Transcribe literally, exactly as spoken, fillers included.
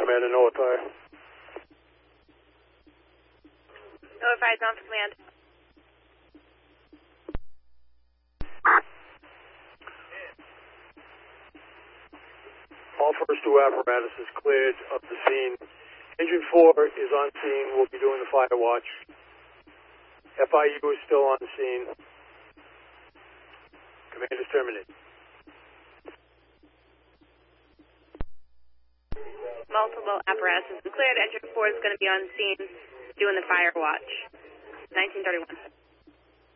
Commander, notify. Notify is on for command. All first two apparatuses cleared of the scene. Engine four is on scene. We'll be doing the fire watch. F I U is still on scene. Command is terminated. Multiple apparatuses cleared. Engine four is going to be on scene doing the fire watch. nineteen thirty-one.